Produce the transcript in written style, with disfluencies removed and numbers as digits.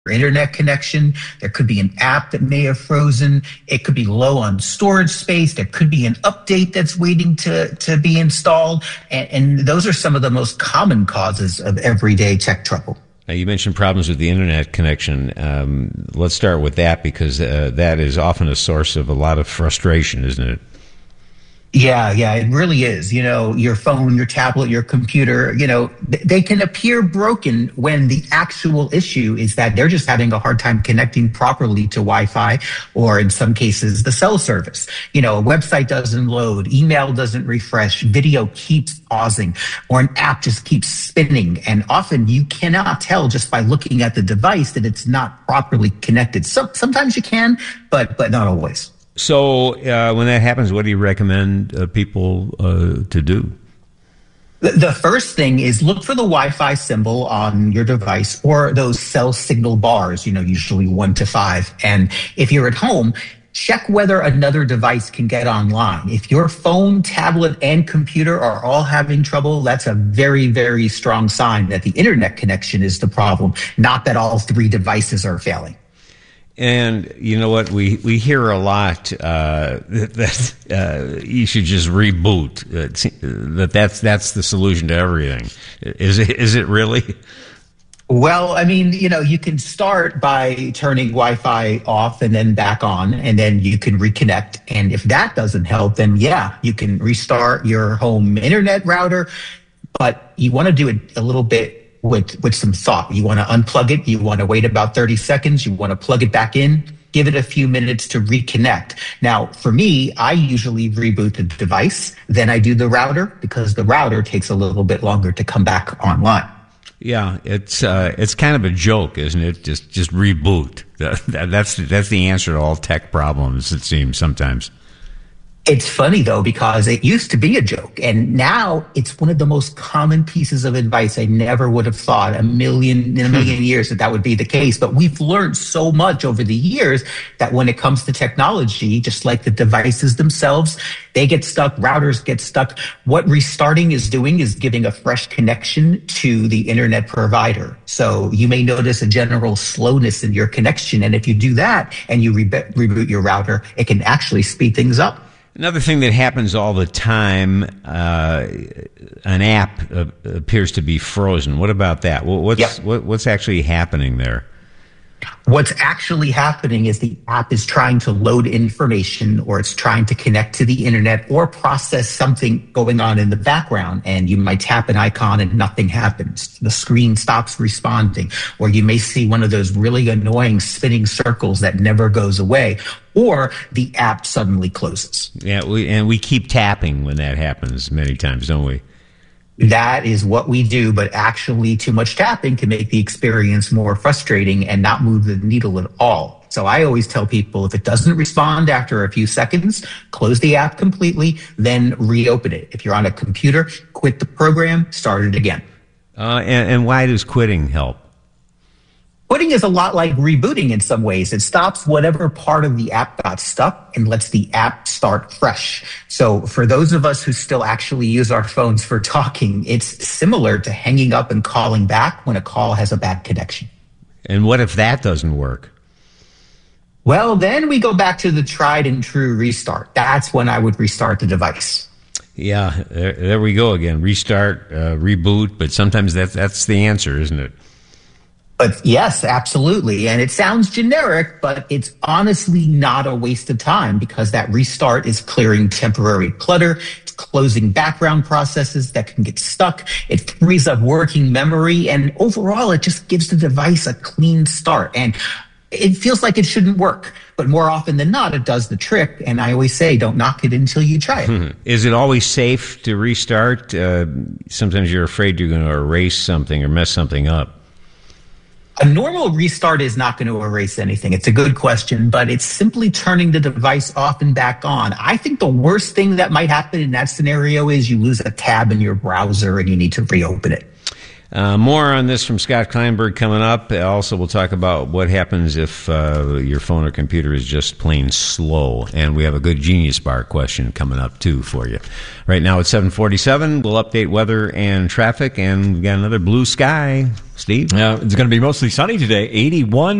internet connection. There could be an app that may have frozen. It could be low on storage space. There could be an update that's waiting to be installed. And those are some of the most common causes of everyday tech trouble. Now, you mentioned problems with the internet connection. Let's start with that because that is often a source of a lot of frustration, isn't it? Yeah, it really is. Your phone, your tablet, your computer, they can appear broken when the actual issue is that they're just having a hard time connecting properly to Wi-Fi, or in some cases, the cell service. A website doesn't load, email doesn't refresh, video keeps pausing, or an app just keeps spinning. And often you cannot tell just by looking at the device that it's not properly connected. Sometimes you can, but not always. So when that happens, what do you recommend people to do? The first thing is look for the Wi-Fi symbol on your device or those cell signal bars, usually 1 to 5. And if you're at home, check whether another device can get online. If your phone, tablet, and computer are all having trouble, that's a very, very strong sign that the internet connection is the problem, not that all 3 devices are failing. And you know what? We hear a lot that you should just reboot. That's the solution to everything. Is it really? Well, you can start by turning Wi-Fi off and then back on, and then you can reconnect. And if that doesn't help, then you can restart your home internet router. But you want to do it a little bit with some thought. You want to unplug it. You want to wait about 30 seconds. You want to plug it back in. Give it a few minutes to reconnect. Now, for me, I usually reboot the device. Then I do the router because the router takes a little bit longer to come back online. Yeah, it's kind of a joke, isn't it? Just reboot. That's the answer to all tech problems, it seems sometimes. It's funny, though, because it used to be a joke, and now it's one of the most common pieces of advice. I never would have thought in a million years that would be the case. But we've learned so much over the years that when it comes to technology, just like the devices themselves, they get stuck, routers get stuck. What restarting is doing is giving a fresh connection to the internet provider. So you may notice a general slowness in your connection. And if you do that and you reboot your router, it can actually speed things up. Another thing that happens all the time, an app appears to be frozen. What about that? What's actually happening there? What's actually happening is the app is trying to load information, or it's trying to connect to the internet or process something going on in the background. And you might tap an icon and nothing happens. The screen stops responding, or you may see one of those really annoying spinning circles that never goes away, or the app suddenly closes. Yeah, we keep tapping when that happens many times, don't we? That is what we do, but actually too much tapping can make the experience more frustrating and not move the needle at all. So I always tell people, if it doesn't respond after a few seconds, close the app completely, then reopen it. If you're on a computer, quit the program, start it again. And why does quitting help? Quitting is a lot like rebooting in some ways. It stops whatever part of the app got stuck and lets the app start fresh. So for those of us who still actually use our phones for talking, it's similar to hanging up and calling back when a call has a bad connection. And what if that doesn't work? Well, then we go back to the tried and true restart. That's when I would restart the device. Yeah, there we go again. Restart, reboot, but sometimes that's the answer, isn't it? But yes, absolutely. And it sounds generic, but it's honestly not a waste of time, because that restart is clearing temporary clutter. It's closing background processes that can get stuck. It frees up working memory. And overall, it just gives the device a clean start. And it feels like it shouldn't work, but more often than not, it does the trick. And I always say, don't knock it until you try it. Is it always safe to restart? Sometimes you're afraid you're going to erase something or mess something up. A normal restart is not going to erase anything. It's a good question, but it's simply turning the device off and back on. I think the worst thing that might happen in that scenario is you lose a tab in your browser and you need to reopen it. More on this from Scott Kleinberg coming up. Also, we'll talk about what happens if your phone or computer is just plain slow. And we have a good Genius Bar question coming up, too, for you. Right now it's 7:47. We'll update weather and traffic, and we've got another blue sky. Steve? It's going to be mostly sunny today, 81.